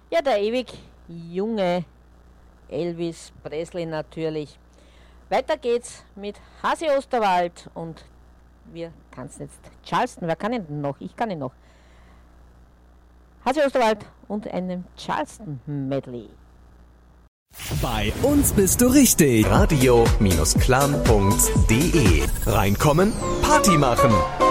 Ja, der ewig junge Elvis Presley natürlich. Weiter geht's mit Hasi Osterwald und wir tanzen jetzt Charleston. Wer kann ihn denn noch? Ich kann ihn noch. Hasi Osterwald und einem Charleston-Medley. Bei uns bist du richtig. Radio-Clan.de. Reinkommen, Party machen.